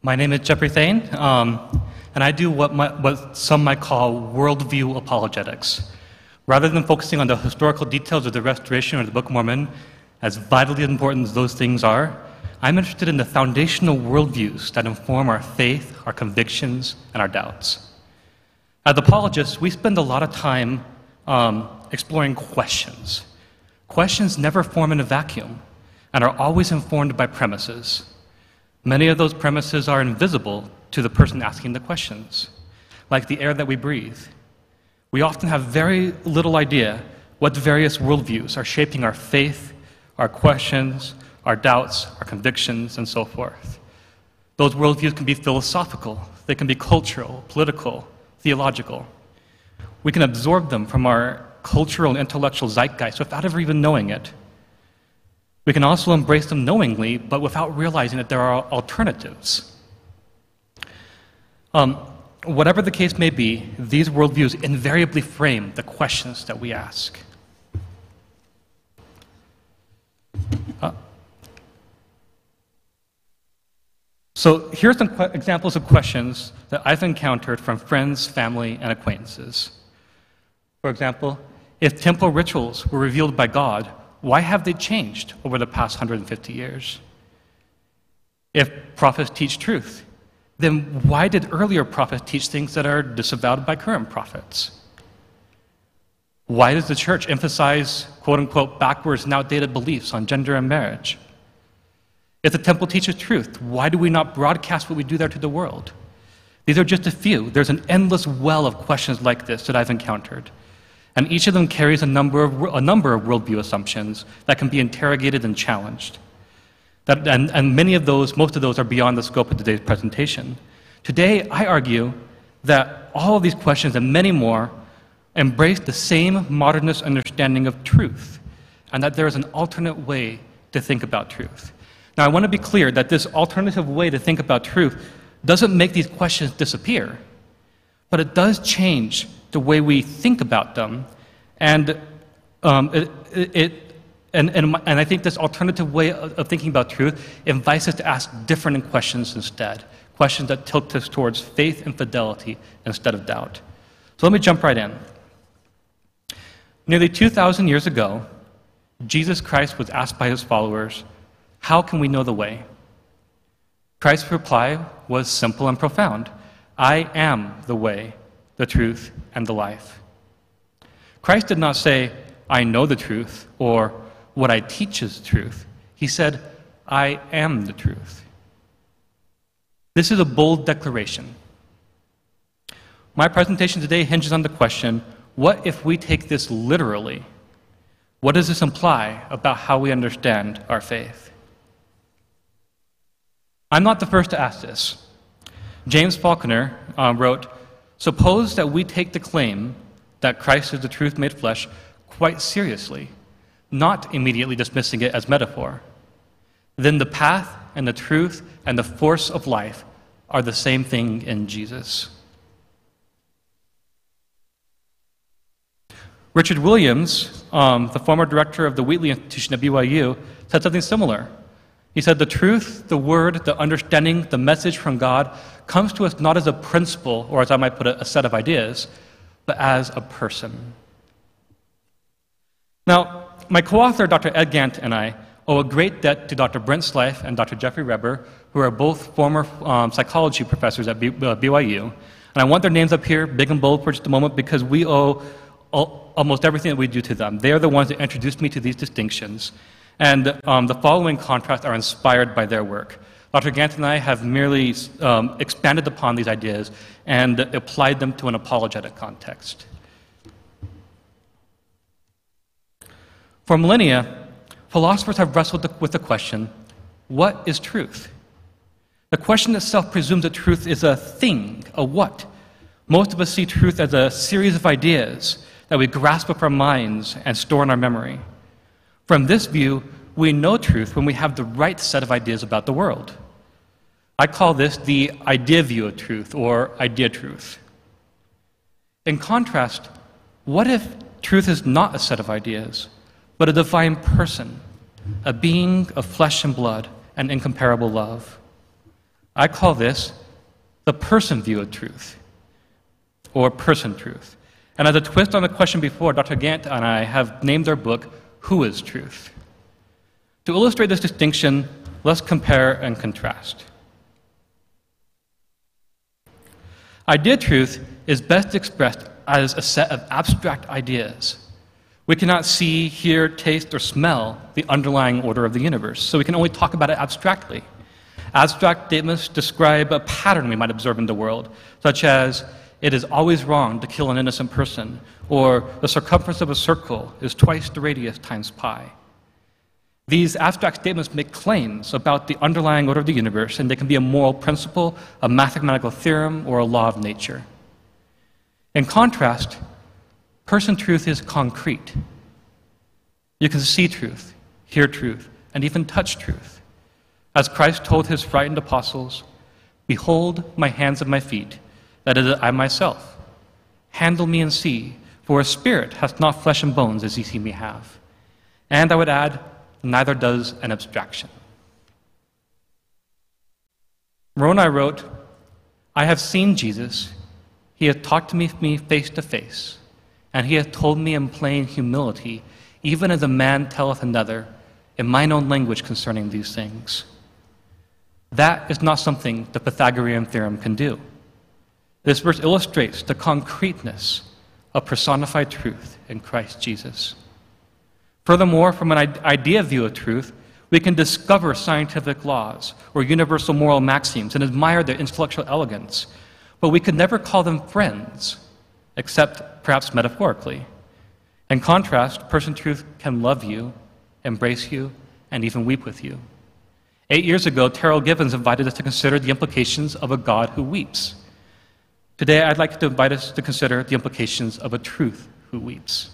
My name is Jeffrey Thane, and I do what some might call worldview apologetics. Rather than focusing on the historical details of the Restoration or the Book of Mormon, as vitally important as those things are, I'm interested in the foundational worldviews that inform our faith, our convictions, and our doubts. As apologists, we spend a lot of time exploring questions. Questions never form in a vacuum and are always informed by premises. Many of those premises are invisible to the person asking the questions, like the air that we breathe. We often have very little idea what various worldviews are shaping our faith, our questions, our doubts, our convictions, and so forth. Those worldviews can be philosophical, they can be cultural, political, theological. We can absorb them from our cultural and intellectual zeitgeist without ever even knowing it. We can also embrace them knowingly, but without realizing that there are alternatives. Whatever the case may be, these worldviews invariably frame the questions that we ask. So here's some examples of questions that I've encountered from friends, family, and acquaintances. For example, if temple rituals were revealed by God, why have they changed over the past 150 years? If prophets teach truth, then why did earlier prophets teach things that are disavowed by current prophets? Why does the church emphasize, quote-unquote, backwards and outdated beliefs on gender and marriage? If the temple teaches truth, why do we not broadcast what we do there to the world? These are just a few. There's an endless well of questions like this that I've encountered. And each of them carries a number of worldview assumptions that can be interrogated and challenged. And most of those are beyond the scope of today's presentation. Today, I argue that all of these questions and many more embrace the same modernist understanding of truth, and that there is an alternate way to think about truth. Now, I want to be clear that this alternative way to think about truth doesn't make these questions disappear, but it does change the way we think about them, and I think this alternative way of thinking about truth invites us to ask different questions instead, questions that tilt us towards faith and fidelity instead of doubt. So let me jump right in. Nearly 2,000 years ago, Jesus Christ was asked by his followers, "How can we know the way?" Christ's reply was simple and profound. "I am the way, the truth, and the life." Christ did not say, "I know the truth," or "what I teach is truth." He said, "I am the truth." This is a bold declaration. My presentation today hinges on the question, what if we take this literally? What does this imply about how we understand our faith? I'm not the first to ask this. James Faulkner wrote, "Suppose that we take the claim that Christ is the truth made flesh quite seriously, not immediately dismissing it as metaphor. Then the path and the truth and the force of life are the same thing in Jesus." Richard Williams, the former director of the Wheatley Institution at BYU, said something similar. He said, "The truth, the word, the understanding, the message from God comes to us not as a principle, or as I might put it, a set of ideas, but as a person." Now, my co-author, Dr. Ed Gant, and I owe a great debt to Dr. Brent Slife and Dr. Jeffrey Reber, who are both former psychology professors at BYU. And I want their names up here, big and bold, for just a moment, because we owe almost everything that we do to them. They are the ones that introduced me to these distinctions. And the following contrasts are inspired by their work. Dr. Gant and I have merely expanded upon these ideas and applied them to an apologetic context. For millennia, philosophers have wrestled with the question, what is truth? The question itself presumes that truth is a thing, a what. Most of us see truth as a series of ideas that we grasp with our minds and store in our memory. From this view, we know truth when we have the right set of ideas about the world. I call this the idea view of truth, or idea truth. In contrast, what if truth is not a set of ideas, but a divine person, a being of flesh and blood and incomparable love? I call this the person view of truth, or person truth. And as a twist on the question before, Dr. Gant and I have named our book, Who is Truth? To illustrate this distinction, let's compare and contrast. Idea truth is best expressed as a set of abstract ideas. We cannot see, hear, taste, or smell the underlying order of the universe, so we can only talk about it abstractly. Abstract statements describe a pattern we might observe in the world, such as, it is always wrong to kill an innocent person, or the circumference of a circle is twice the radius times pi. These abstract statements make claims about the underlying order of the universe, and they can be a moral principle, a mathematical theorem, or a law of nature. In contrast, person truth is concrete. You can see truth, hear truth, and even touch truth. As Christ told his frightened apostles, "Behold my hands and my feet, that is I myself. Handle me and see, for a spirit hath not flesh and bones as ye see me have." And I would add, neither does an abstraction. Moroni wrote, "I have seen Jesus. He hath talked to me face to face, and he hath told me in plain humility, even as a man telleth another, in mine own language concerning these things." That is not something the Pythagorean theorem can do. This verse illustrates the concreteness of personified truth in Christ Jesus. Furthermore, from an idea view of truth, we can discover scientific laws or universal moral maxims and admire their intellectual elegance, but we could never call them friends, except perhaps metaphorically. In contrast, person truth can love you, embrace you, and even weep with you. 8 years ago, Terrell Givens invited us to consider the implications of a God who weeps. Today, I'd like to invite us to consider the implications of a truth who weeps.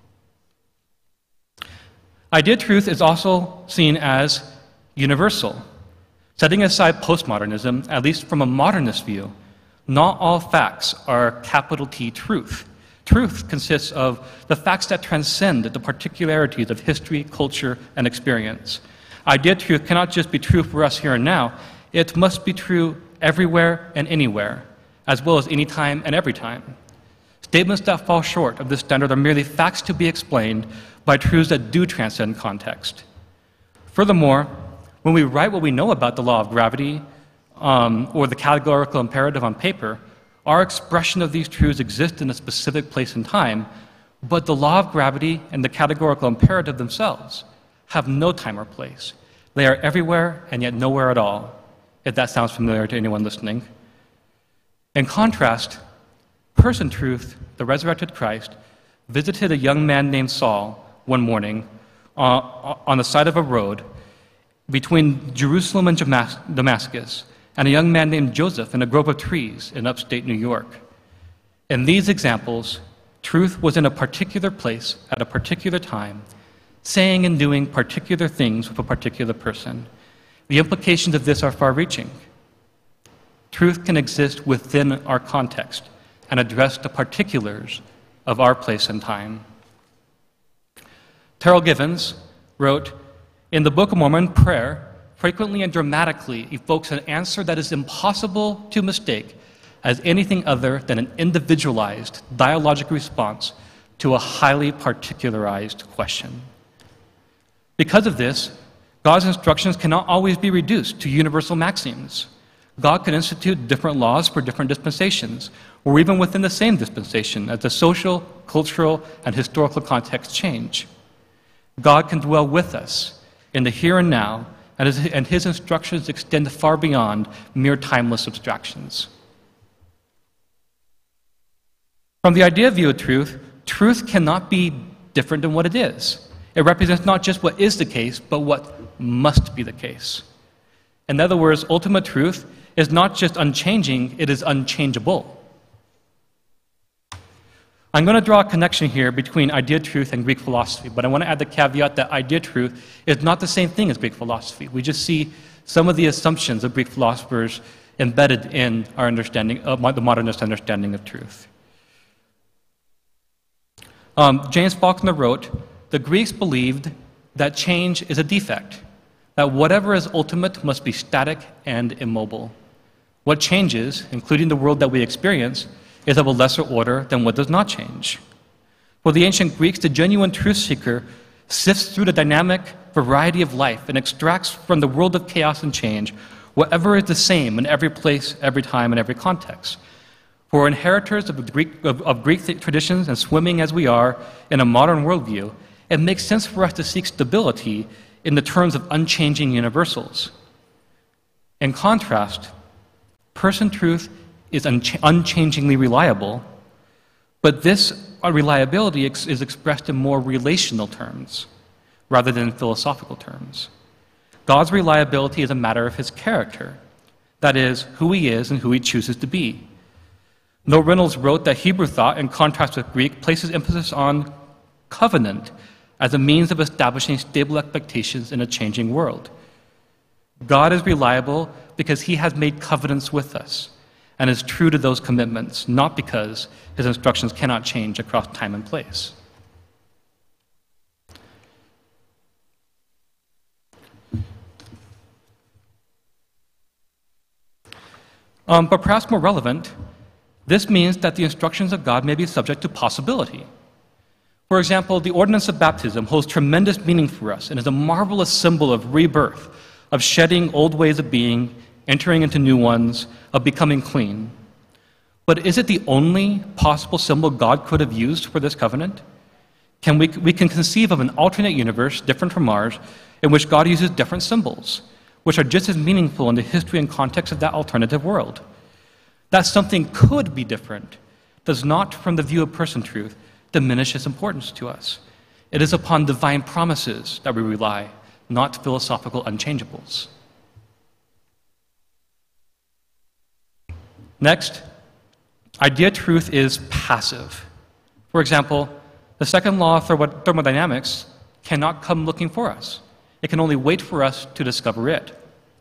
Idea truth is also seen as universal. Setting aside postmodernism, at least from a modernist view, not all facts are capital T truth. Truth consists of the facts that transcend the particularities of history, culture, and experience. Idea truth cannot just be true for us here and now, it must be true everywhere and anywhere, as well as anytime and every time. Statements that fall short of this standard are merely facts to be explained by truths that do transcend context. Furthermore, when we write what we know about the law of gravity or the categorical imperative on paper, our expression of these truths exists in a specific place and time, but the law of gravity and the categorical imperative themselves have no time or place. They are everywhere and yet nowhere at all, if that sounds familiar to anyone listening. In contrast, person truth, the resurrected Christ, visited a young man named Saul one morning on the side of a road between Jerusalem and Damascus, and a young man named Joseph in a grove of trees in upstate New York. In these examples, truth was in a particular place at a particular time, saying and doing particular things with a particular person. The implications of this are far-reaching. Truth can exist within our context and address the particulars of our place and time. Terrell Givens wrote, "In the Book of Mormon, prayer frequently and dramatically evokes an answer that is impossible to mistake as anything other than an individualized dialogic response to a highly particularized question." Because of this, God's instructions cannot always be reduced to universal maxims. God can institute different laws for different dispensations, or even within the same dispensation, as the social, cultural, and historical contexts change. God can dwell with us in the here and now, and his instructions extend far beyond mere timeless abstractions. From the idea view of truth, truth cannot be different than what it is. It represents not just what is the case, but what must be the case. In other words, ultimate truth is not just unchanging, it is unchangeable. I'm going to draw a connection here between idea truth and Greek philosophy, but I want to add the caveat that idea truth is not the same thing as Greek philosophy. We just see some of the assumptions of Greek philosophers embedded in our understanding of the modernist understanding of truth. James Faulkner wrote, "The Greeks believed that change is a defect, that whatever is ultimate must be static and immobile. What changes, including the world that we experience, is of a lesser order than what does not change. For the ancient Greeks, the genuine truth seeker sifts through the dynamic variety of life and extracts from the world of chaos and change whatever is the same in every place, every time, and every context. For inheritors of Greek traditions and swimming as we are in a modern worldview, it makes sense for us to seek stability in the terms of unchanging universals. In contrast, person truth is unchangingly reliable, but this reliability is expressed in more relational terms rather than philosophical terms. God's reliability is a matter of his character, that is, who he is and who he chooses to be. Noel Reynolds wrote that Hebrew thought, in contrast with Greek, places emphasis on covenant as a means of establishing stable expectations in a changing world. God is reliable because he has made covenants with us and is true to those commitments, not because his instructions cannot change across time and place. But perhaps more relevant, this means that the instructions of God may be subject to possibility. For example, the ordinance of baptism holds tremendous meaning for us and is a marvelous symbol of rebirth, of shedding old ways of being, entering into new ones, of becoming clean. But is it the only possible symbol God could have used for this covenant? We can conceive of an alternate universe, different from ours, in which God uses different symbols, which are just as meaningful in the history and context of that alternative world. That something could be different does not, from the view of person truth, diminish its importance to us. It is upon divine promises that we rely, not philosophical unchangeables. Next, idea truth is passive. For example, the second law of thermodynamics cannot come looking for us. It can only wait for us to discover it.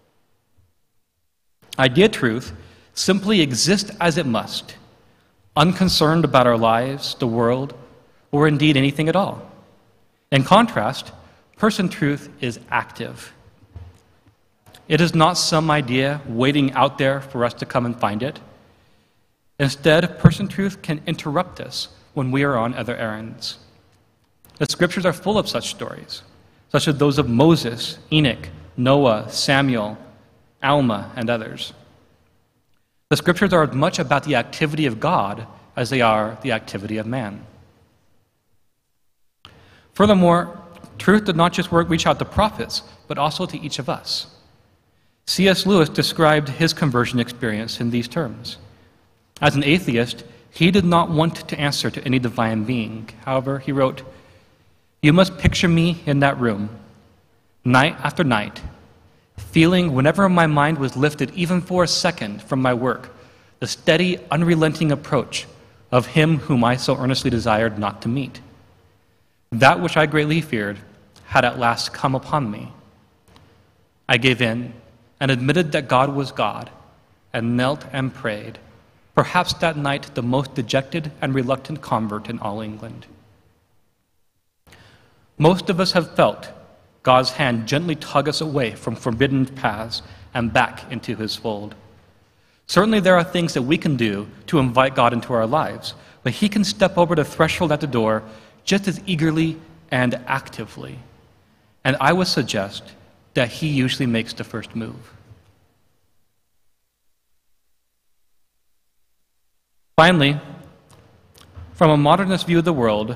Idea truth simply exists as it must, unconcerned about our lives, the world, or indeed anything at all. In contrast, person truth is active. It is not some idea waiting out there for us to come and find it. Instead, person truth can interrupt us when we are on other errands. The scriptures are full of such stories, such as those of Moses, Enoch, Noah, Samuel, Alma, and others. The scriptures are as much about the activity of God as they are the activity of man. Furthermore, truth did not just reach out to prophets, but also to each of us. C.S. Lewis described his conversion experience in these terms. As an atheist, he did not want to answer to any divine being. However, he wrote, "You must picture me in that room, night after night, feeling whenever my mind was lifted even for a second from my work, the steady, unrelenting approach of him whom I so earnestly desired not to meet. That which I greatly feared had at last come upon me. I gave in and admitted that God was God, and knelt and prayed, perhaps that night the most dejected and reluctant convert in all England." Most of us have felt God's hand gently tug us away from forbidden paths and back into his fold. Certainly there are things that we can do to invite God into our lives, but he can step over the threshold at the door just as eagerly and actively. And I would suggest that he usually makes the first move. Finally, from a modernist view of the world,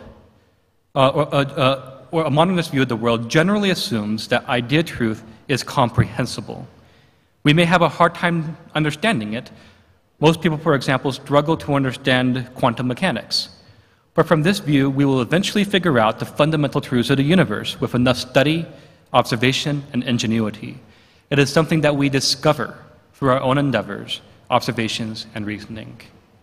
a modernist view of the world generally assumes that idea truth is comprehensible. We may have a hard time understanding it. Most people, for example, struggle to understand quantum mechanics. But from this view, we will eventually figure out the fundamental truths of the universe with enough study, observation, and ingenuity. It is something that we discover through our own endeavors, observations, and reasoning.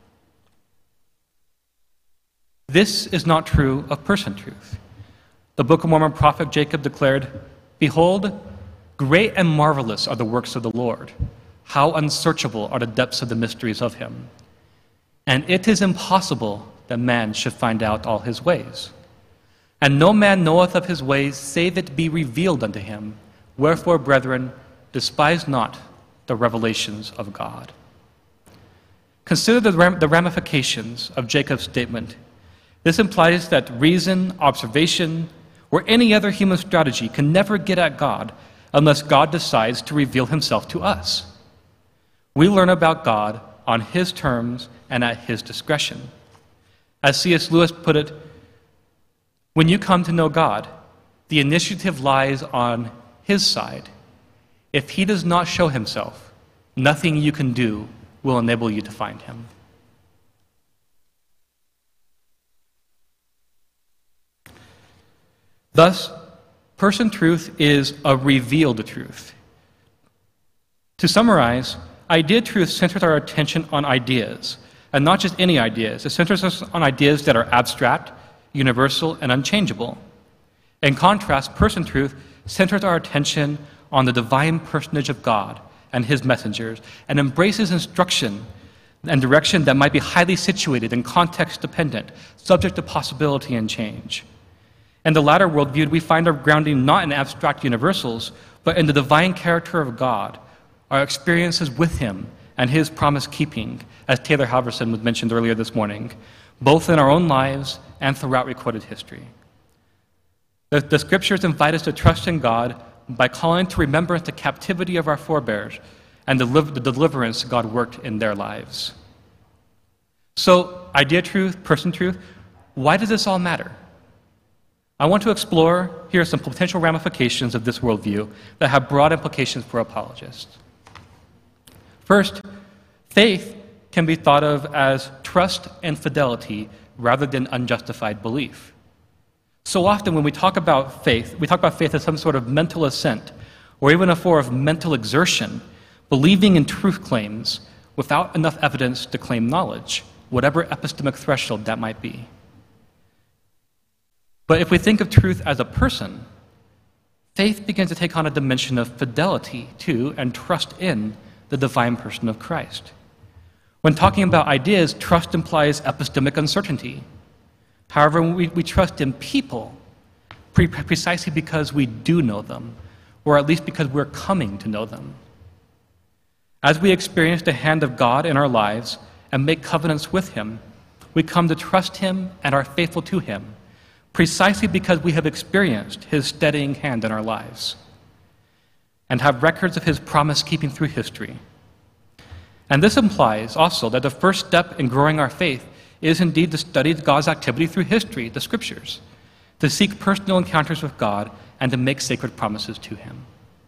This is not true of person truth. The Book of Mormon prophet Jacob declared, "Behold, great and marvelous are the works of the Lord. How unsearchable are the depths of the mysteries of him. And it is impossible that man should find out all his ways. And no man knoweth of his ways, save it be revealed unto him. Wherefore, brethren, despise not the revelations of God." Consider the ramifications of Jacob's statement. This implies that reason, observation, or any other human strategy can never get at God unless God decides to reveal himself to us. We learn about God on his terms and at his discretion. As C.S. Lewis put it, when you come to know God, the initiative lies on his side. If he does not show himself, nothing you can do will enable you to find him. Thus, person truth is a revealed truth. To summarize, idea truth centers our attention on ideas, and not just any ideas. It centers us on ideas that are abstract, universal, and unchangeable. In contrast, person truth centers our attention on the divine personage of God and his messengers, and embraces instruction and direction that might be highly situated and context-dependent, subject to possibility and change. In the latter worldview, we find our grounding not in abstract universals, but in the divine character of God, our experiences with him, and his promise-keeping, as Taylor Halverson was mentioned earlier this morning, both in our own lives and throughout recorded history. The scriptures invite us to trust in God by calling to remembrance the captivity of our forebears and the deliverance God worked in their lives. So, idea truth, person truth, why does this all matter? I want to explore here some potential ramifications of this worldview that have broad implications for apologists. First, faith can be thought of as trust and fidelity rather than unjustified belief. So often when we talk about faith as some sort of mental assent or even a form of mental exertion, believing in truth claims without enough evidence to claim knowledge, whatever epistemic threshold that might be. But if we think of truth as a person, faith begins to take on a dimension of fidelity to and trust in the divine person of Christ. When talking about ideas, trust implies epistemic uncertainty. However, we trust in people precisely because we do know them, or at least because we're coming to know them. As we experience the hand of God in our lives and make covenants with him, we come to trust him and are faithful to him, precisely because we have experienced his steadying hand in our lives and have records of his promise-keeping through history. And this implies also that the first step in growing our faith is indeed to study God's activity through history, the scriptures, to seek personal encounters with God and to make sacred promises to him.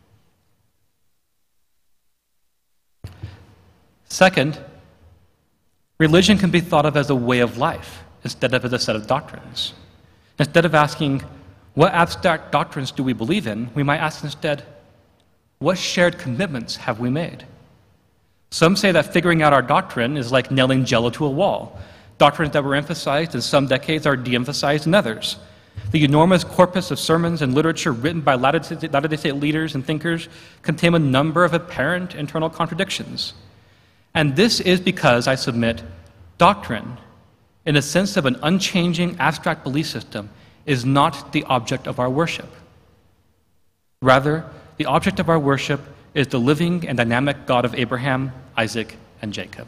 Second, religion can be thought of as a way of life instead of as a set of doctrines. Instead of asking, what abstract doctrines do we believe in, we might ask instead, what shared commitments have we made? Some say that figuring out our doctrine is like nailing Jell-O to a wall. Doctrines that were emphasized in some decades are de-emphasized in others. The enormous corpus of sermons and literature written by Latter-day Saint leaders and thinkers contain a number of apparent internal contradictions. And this is because, I submit, doctrine, in the sense of an unchanging abstract belief system, is not the object of our worship. Rather, the object of our worship is the living and dynamic God of Abraham, Isaac, and Jacob.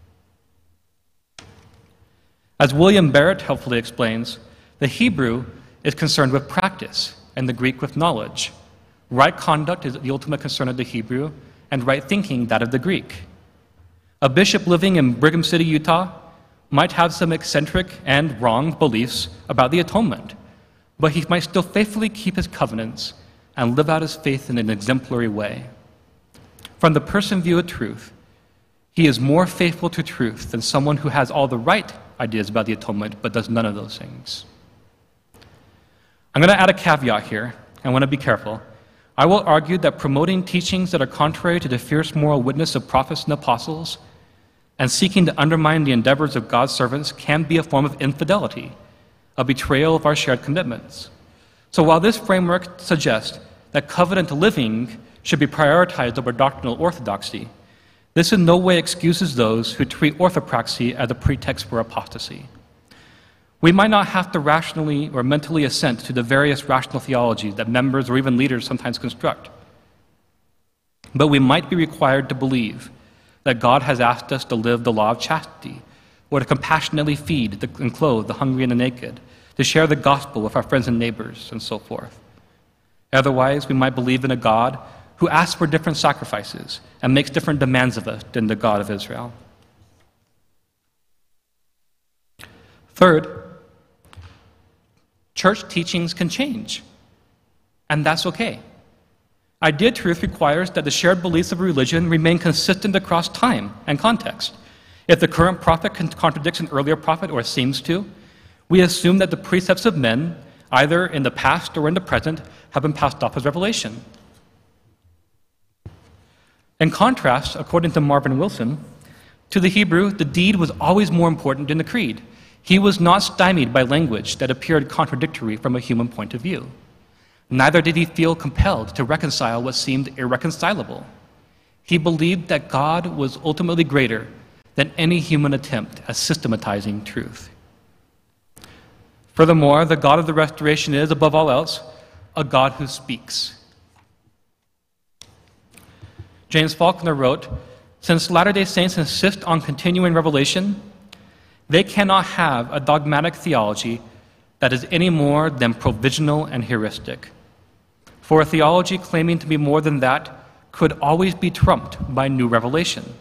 As William Barrett helpfully explains, the Hebrew is concerned with practice and the Greek with knowledge. Right conduct is the ultimate concern of the Hebrew, and right thinking that of the Greek. A bishop living in Brigham City, Utah, might have some eccentric and wrong beliefs about the atonement, but he might still faithfully keep his covenants and live out his faith in an exemplary way. From the person view of truth, he is more faithful to truth than someone who has all the right ideas about the atonement but does none of those things. I'm going to add a caveat here. I want to be careful. I will argue that promoting teachings that are contrary to the fierce moral witness of prophets and apostles and seeking to undermine the endeavors of God's servants can be a form of infidelity, a betrayal of our shared commitments. So while this framework suggests that covenant living should be prioritized over doctrinal orthodoxy, this in no way excuses those who treat orthopraxy as a pretext for apostasy. We might not have to rationally or mentally assent to the various rational theologies that members or even leaders sometimes construct, but we might be required to believe that God has asked us to live the law of chastity, or to compassionately feed and clothe the hungry and the naked, to share the gospel with our friends and neighbors, and so forth. Otherwise, we might believe in a God who asks for different sacrifices and makes different demands of us than the God of Israel. Third, church teachings can change, and that's okay. Idea truth requires that the shared beliefs of religion remain consistent across time and context. If the current prophet contradicts an earlier prophet or seems to, we assume that the precepts of men, either in the past or in the present, have been passed off as revelation. In contrast, according to Marvin Wilson, to the Hebrew, the deed was always more important than the creed. He was not stymied by language that appeared contradictory from a human point of view. Neither did he feel compelled to reconcile what seemed irreconcilable. He believed that God was ultimately greater than any human attempt at systematizing truth. Furthermore, the God of the restoration is, above all else, a God who speaks. James Faulkner wrote, "Since Latter-day Saints insist on continuing revelation, they cannot have a dogmatic theology that is any more than provisional and heuristic. For a theology claiming to be more than that could always be trumped by new revelation."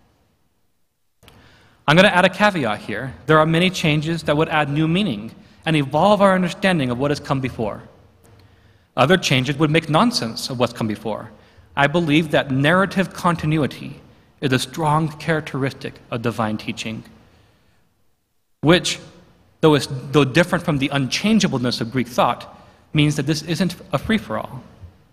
I'm going to add a caveat here. There are many changes that would add new meaning and evolve our understanding of what has come before. Other changes would make nonsense of what's come before. I believe that narrative continuity is a strong characteristic of divine teaching, which, though different from the unchangeableness of Greek thought, means that this isn't a free-for-all.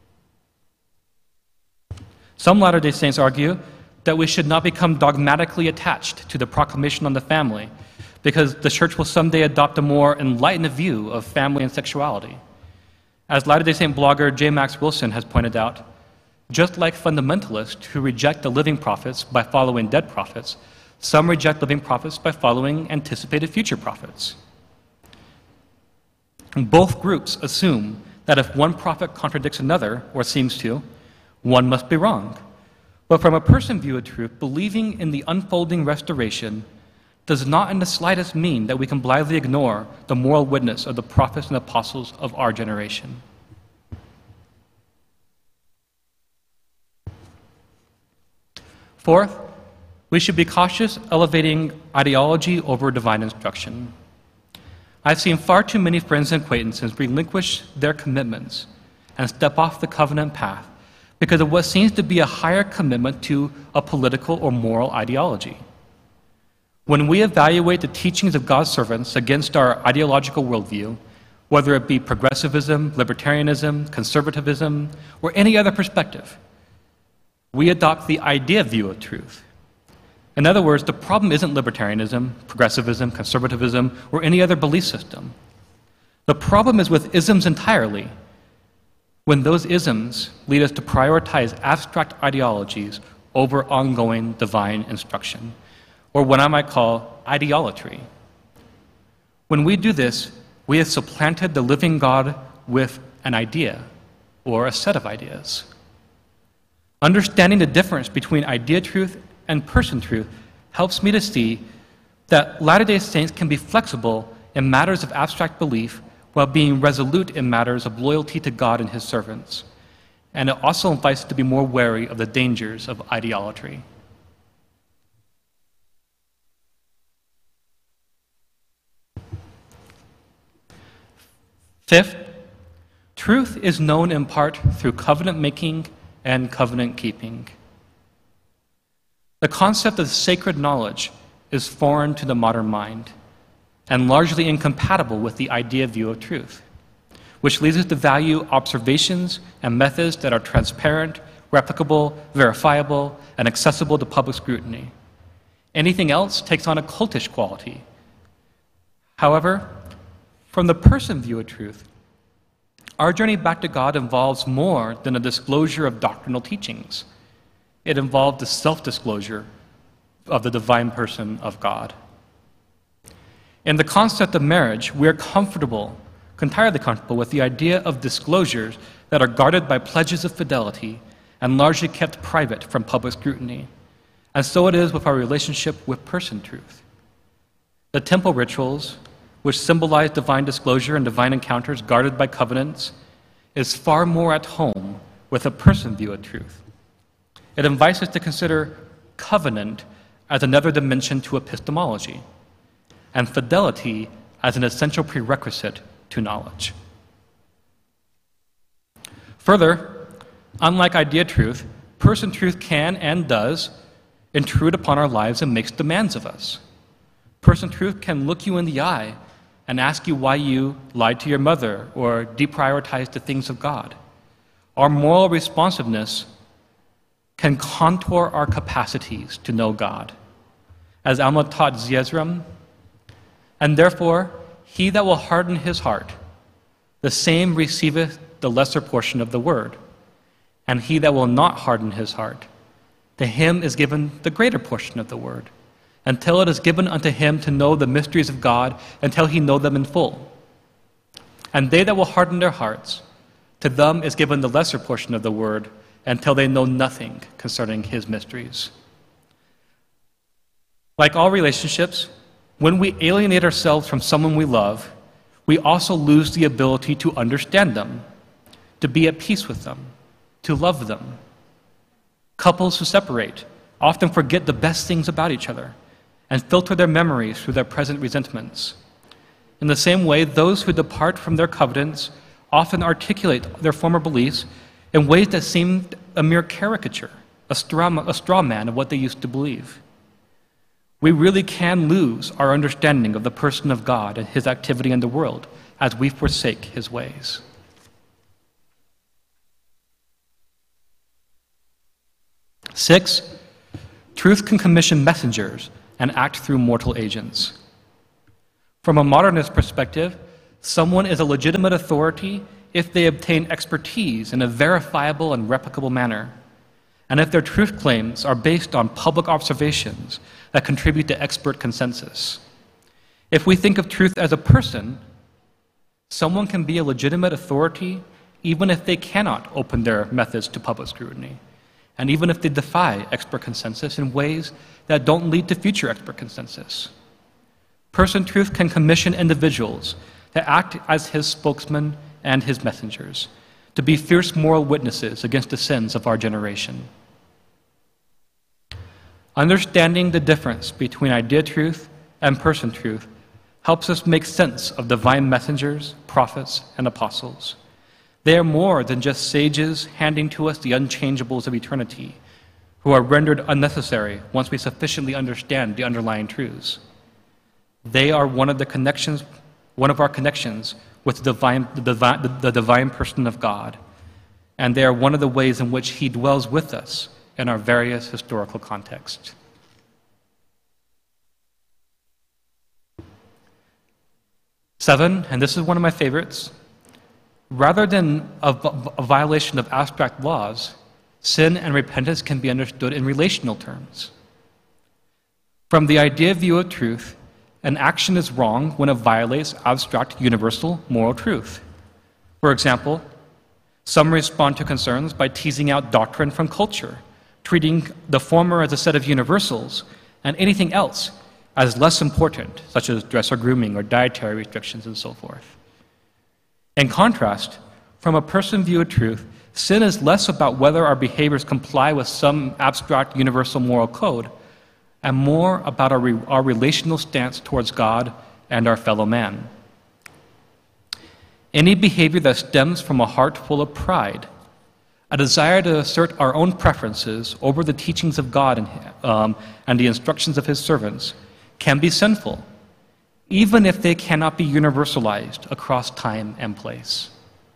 Some Latter-day Saints argue that we should not become dogmatically attached to the proclamation on the family, because the church will someday adopt a more enlightened view of family and sexuality. As Latter-day Saint blogger J. Max Wilson has pointed out, just like fundamentalists who reject the living prophets by following dead prophets, some reject living prophets by following anticipated future prophets. Both groups assume that if one prophet contradicts another, or seems to, one must be wrong. But from a person view of truth, believing in the unfolding restoration does not in the slightest mean that we can blithely ignore the moral witness of the prophets and apostles of our generation. Fourth, we should be cautious elevating ideology over divine instruction. I've seen far too many friends and acquaintances relinquish their commitments and step off the covenant path because of what seems to be a higher commitment to a political or moral ideology. When we evaluate the teachings of God's servants against our ideological worldview, whether it be progressivism, libertarianism, conservatism, or any other perspective, we adopt the idea view of truth. In other words, the problem isn't libertarianism, progressivism, conservatism, or any other belief system. The problem is with isms entirely, when those isms lead us to prioritize abstract ideologies over ongoing divine instruction, or what I might call ideolatry. When we do this, we have supplanted the living God with an idea or a set of ideas. Understanding the difference between idea truth and person truth helps me to see that Latter-day Saints can be flexible in matters of abstract belief while being resolute in matters of loyalty to God and His servants. And it also invites us to be more wary of the dangers of ideolatry. Fifth, truth is known in part through covenant making and covenant keeping. The concept of sacred knowledge is foreign to the modern mind and largely incompatible with the idea view of truth, which leads us to value observations and methods that are transparent, replicable, verifiable, and accessible to public scrutiny. Anything else takes on a cultish quality. However, from the person view of truth, our journey back to God involves more than a disclosure of doctrinal teachings. It involved the self-disclosure of the divine person of God. In the concept of marriage, we are entirely comfortable with the idea of disclosures that are guarded by pledges of fidelity and largely kept private from public scrutiny. And so it is with our relationship with person truth. The temple rituals, which symbolize divine disclosure and divine encounters guarded by covenants, is far more at home with a person view of truth. It invites us to consider covenant as another dimension to epistemology, and fidelity as an essential prerequisite to knowledge. Further, unlike idea truth, person truth can and does intrude upon our lives and makes demands of us. Person truth can look you in the eye and ask you why you lied to your mother or deprioritized the things of God. Our moral responsiveness can contour our capacities to know God. As Alma taught Zeezrom, and therefore he that will harden his heart, the same receiveth the lesser portion of the word, and he that will not harden his heart, to him is given the greater portion of the word, until it is given unto him to know the mysteries of God, until he know them in full. And they that will harden their hearts, to them is given the lesser portion of the word, until they know nothing concerning his mysteries. Like all relationships, when we alienate ourselves from someone we love, we also lose the ability to understand them, to be at peace with them, to love them. Couples who separate often forget the best things about each other and filter their memories through their present resentments. In the same way, those who depart from their covenants often articulate their former beliefs in ways that seemed a mere caricature, a straw man of what they used to believe. We really can lose our understanding of the person of God and his activity in the world as we forsake his ways. Six, truth can commission messengers and act through mortal agents. From a modernist perspective, someone is a legitimate authority if they obtain expertise in a verifiable and replicable manner, and if their truth claims are based on public observations that contribute to expert consensus. If we think of truth as a person, someone can be a legitimate authority even if they cannot open their methods to public scrutiny, and even if they defy expert consensus in ways that don't lead to future expert consensus. Person truth can commission individuals to act as his spokesman and his messengers, to be fierce moral witnesses against the sins of our generation. Understanding the difference between idea truth and person truth helps us make sense of divine messengers, prophets, and apostles. They are more than just sages handing to us the unchangeables of eternity, who are rendered unnecessary once we sufficiently understand the underlying truths. They are one of our connections with the divine person of God, and they are one of the ways in which he dwells with us in our various historical contexts. Seven, and this is one of my favorites, rather than a violation of abstract laws, sin and repentance can be understood in relational terms. From the idea view of truth, an action is wrong when it violates abstract universal moral truth. For example, some respond to concerns by teasing out doctrine from culture, treating the former as a set of universals and anything else as less important, such as dress or grooming or dietary restrictions and so forth. In contrast, from a person view of truth, sin is less about whether our behaviors comply with some abstract universal moral code and more about our relational stance towards God and our fellow man. Any behavior that stems from a heart full of pride, a desire to assert our own preferences over the teachings of God and the instructions of his servants, can be sinful, even if they cannot be universalized across time and place.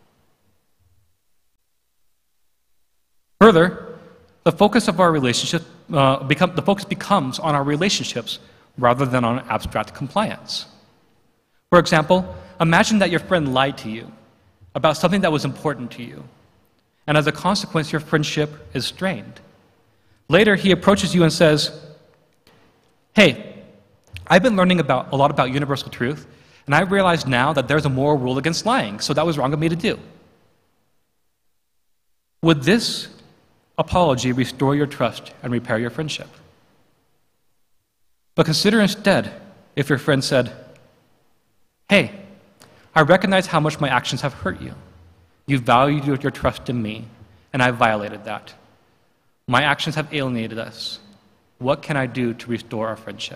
Further, the focus of our relationship becomes on our relationships rather than on abstract compliance. For example, imagine that your friend lied to you about something that was important to you, and as a consequence, your friendship is strained. Later, he approaches you and says, "Hey, I've been learning a lot about universal truth, and I realize now that there's a moral rule against lying, so that was wrong of me to do." Would this apology restore your trust and repair your friendship? But consider instead if your friend said, "Hey, I recognize how much my actions have hurt you. You valued your trust in me, and I violated that. My actions have alienated us. What can I do to restore our friendship?"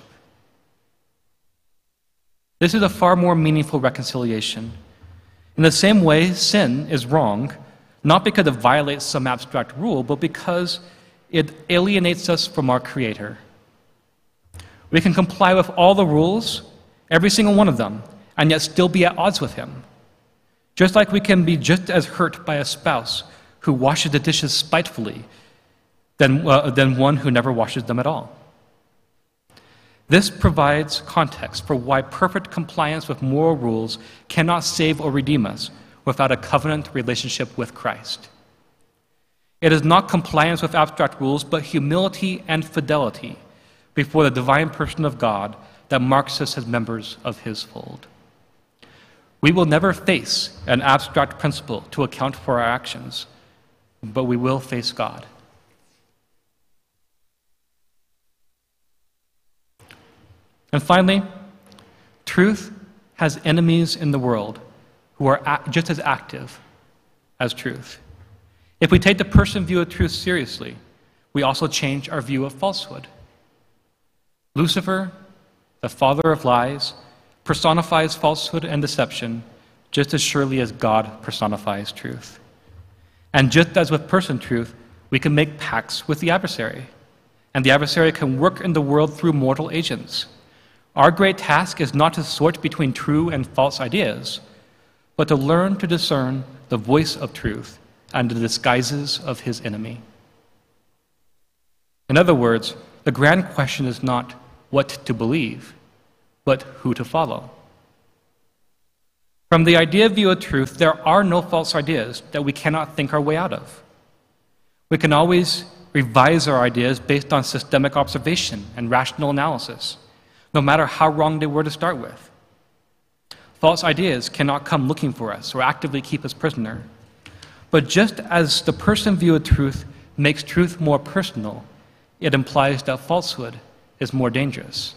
This is a far more meaningful reconciliation. In the same way, sin is wrong, not because it violates some abstract rule, but because it alienates us from our Creator. We can comply with all the rules, every single one of them, and yet still be at odds with Him. Just like we can be just as hurt by a spouse who washes the dishes spitefully than one who never washes them at all. This provides context for why perfect compliance with moral rules cannot save or redeem us without a covenant relationship with Christ. It is not compliance with abstract rules, but humility and fidelity before the divine person of God that marks us as members of His fold. We will never face an abstract principle to account for our actions, but we will face God. And finally, truth has enemies in the world who are just as active as truth. If we take the person view of truth seriously, we also change our view of falsehood. Lucifer, the father of lies, personifies falsehood and deception just as surely as God personifies truth. And just as with person truth, we can make pacts with the adversary, and the adversary can work in the world through mortal agents. Our great task is not to sort between true and false ideas, but to learn to discern the voice of truth and the disguises of his enemy. In other words, the grand question is not what to believe, but who to follow. From the idea view of truth, there are no false ideas that we cannot think our way out of. We can always revise our ideas based on systemic observation and rational analysis, no matter how wrong they were to start with. False ideas cannot come looking for us or actively keep us prisoner. But just as the person view of truth makes truth more personal, it implies that falsehood is more dangerous.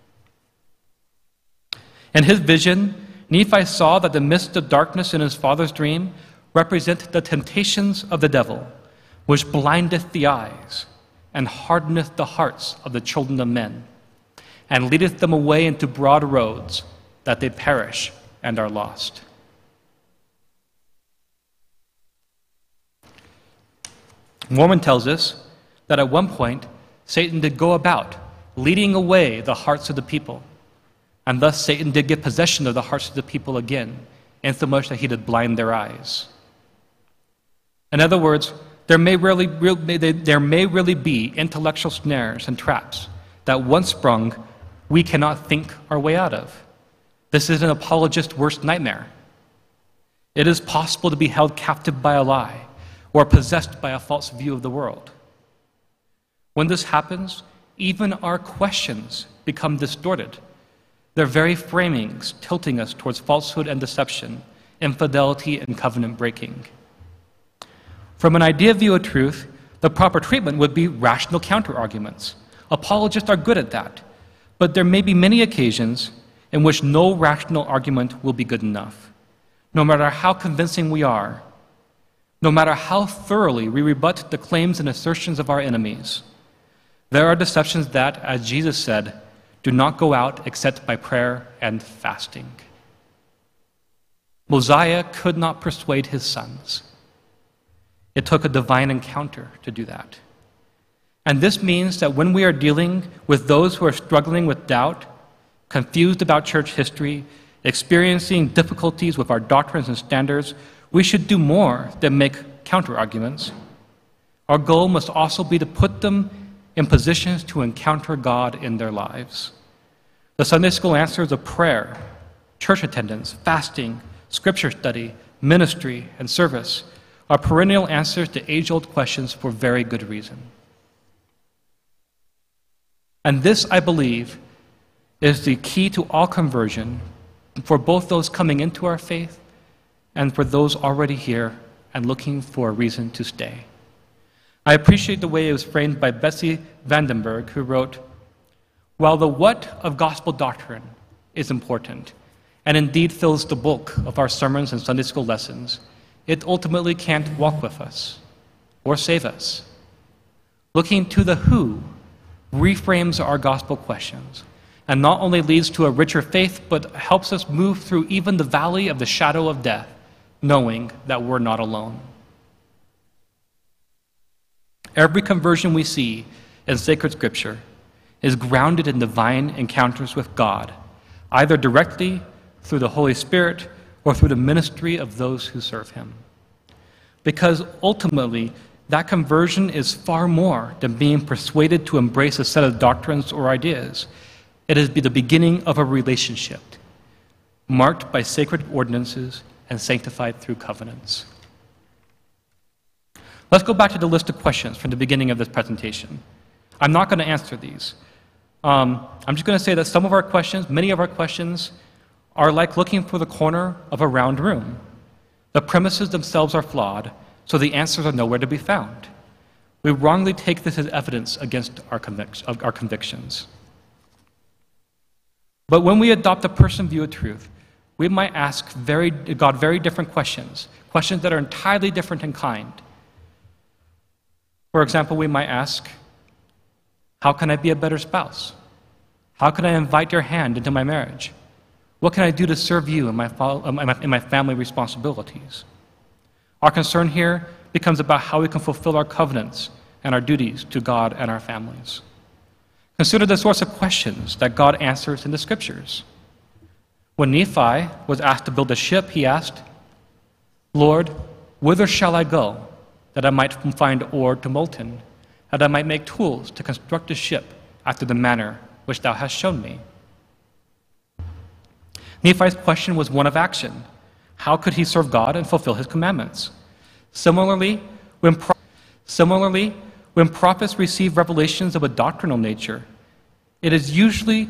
In his vision, Nephi saw that the mist of darkness in his father's dream represent the temptations of the devil, which blindeth the eyes and hardeneth the hearts of the children of men, and leadeth them away into broad roads, that they perish and are lost. Mormon tells us that at one point, Satan did go about leading away the hearts of the people, and thus Satan did get possession of the hearts of the people again, insomuch that he did blind their eyes. In other words, there may really be intellectual snares and traps that once sprung, we cannot think our way out of. This is an apologist's worst nightmare. It is possible to be held captive by a lie or possessed by a false view of the world. When this happens, even our questions become distorted, their very framings tilting us towards falsehood and deception, infidelity and covenant breaking. From an idea view of truth, the proper treatment would be rational counter-arguments. Apologists are good at that. But there may be many occasions in which no rational argument will be good enough. No matter how convincing we are, no matter how thoroughly we rebut the claims and assertions of our enemies, there are deceptions that, as Jesus said, do not go out except by prayer and fasting. Mosiah could not persuade his sons. It took a divine encounter to do that. And this means that when we are dealing with those who are struggling with doubt, confused about church history, experiencing difficulties with our doctrines and standards, we should do more than make counter-arguments. Our goal must also be to put them in positions to encounter God in their lives. The Sunday school answers of prayer, church attendance, fasting, scripture study, ministry, and service are perennial answers to age-old questions for very good reason. And this, I believe, is the key to all conversion for both those coming into our faith and for those already here and looking for a reason to stay. I appreciate the way it was framed by Betsy Vandenberg, who wrote, While the what of gospel doctrine is important, and indeed fills the bulk of our sermons and Sunday school lessons, it ultimately can't walk with us or save us. Looking to the who reframes our gospel questions and not only leads to a richer faith, but helps us move through even the valley of the shadow of death, knowing that we're not alone. Every conversion we see in sacred scripture is grounded in divine encounters with God, either directly through the Holy Spirit or through the ministry of those who serve him. Because ultimately, that conversion is far more than being persuaded to embrace a set of doctrines or ideas. It is the beginning of a relationship, marked by sacred ordinances and sanctified through covenants. Let's go back to the list of questions from the beginning of this presentation. I'm not going to answer these. I'm just going to say that some of our questions, many of our questions, are like looking for the corner of a round room. The premises themselves are flawed, so the answers are nowhere to be found. We wrongly take this as evidence against our convictions. But when we adopt a person view of truth, we might ask God very different questions that are entirely different in kind. For example, we might ask, how can I be a better spouse? How can I invite your hand into my marriage? What can I do to serve you in my family responsibilities? Our concern here becomes about how we can fulfill our covenants and our duties to God and our families. Consider the sorts of questions that God answers in the scriptures. When Nephi was asked to build a ship, he asked, Lord, whither shall I go, that I might find ore to molten, that I might make tools to construct a ship after the manner which thou hast shown me? Nephi's question was one of action. How could he serve God and fulfill his commandments? Similarly, when prophets receive revelations of a doctrinal nature, it is usually